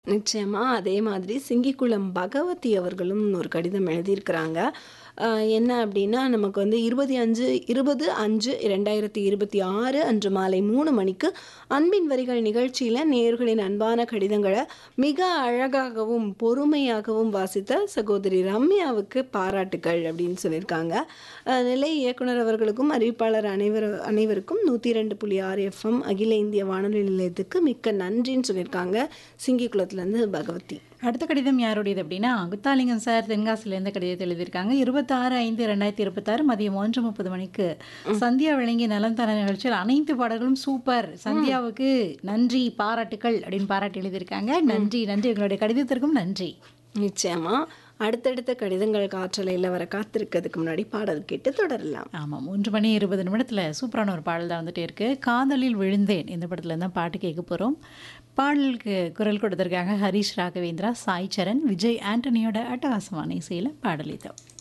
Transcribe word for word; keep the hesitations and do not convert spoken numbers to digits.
நிச்சயமா. அதே மாதிரி சிங்கிக்குளம் பகவதி அவர்களும் ஒரு கடிதம் எழுதியிருக்கிறாங்க. அ என்ன அப்டின்னா, நமக்கு வந்து இருபது அஞ்சு இருபது அஞ்சு இரண்டாயிரத்து இருபத்தி ஆறு அன்று மாலை மூணு மணிக்கு அன்பின் வரிகள் நிகழ்ச்சியில நேயர்களின் அன்பான கடிதங்கள மிக அழகாகவும், பொறுமையாகவும் வாசித்த சகோதரி ரம்யாவுக்கு பாராட்டுக்கள் அப்டின்னு சொல்லியிருக்காங்க. அ நிலை இயக்குனர் அவர்களுக்கும், அறிவிப்பாளர் அனைவரு அனைவருக்கும் நூற்றி இரண்டு புள்ளி ஆறு எஃப்எம் அகில இந்திய வானொலி நிலையத்துக்கு மிக்க நன்றின்னு சொல்லியிருக்காங்க. சிங்கிக்குளத்துலேருந்து பகவதி. அடுத்த கடிதம் யாருடையது அப்படின்னா, குத்தாலிங்கம் சார் தென்காசிலேருந்து கடிதத்தை எழுதியிருக்காங்க. இருபத்தி ஆறு ஐந்து இரண்டாயிரத்து இருபத்தி ஆறு மதியம் ஒன்று முப்பது மணிக்கு ம். சந்தியா வழங்கிய நலம் தர நிகழ்ச்சியில் அனைத்து பாடல்களும் சூப்பர். ம். சந்தியாவுக்கு நன்றி, பாராட்டுக்கள் அப்படின்னு பாராட்டி எழுதியிருக்காங்க. ம். நன்றி, நன்றி. உங்களுடைய கடிதத்திற்கும் நன்றி. நிச்சயமா. அடுத்தடுத்த கடிதங்கள் காற்றலையில வர காத்திருக்கிறதுக்கு முன்னாடி பாடல் கேட்டு தொடரலாம். ஆமா. மூன்று மணி இருபது நிமிடத்துல சூப்பரான ஒரு பாடல் தான் வந்துட்டே இருக்கு. காதலில் விழுந்தேன் இந்த படத்துல தான் பாட்டு கேட்க போறோம். பாடலுக்கு குரல் கொடுத்திருக்காங்க ஹரிஷ் ராகவேந்திரா, சாய் சரண், விஜய் ஆண்டனியோட அட்டகாசமான இசையில பாடல் இது.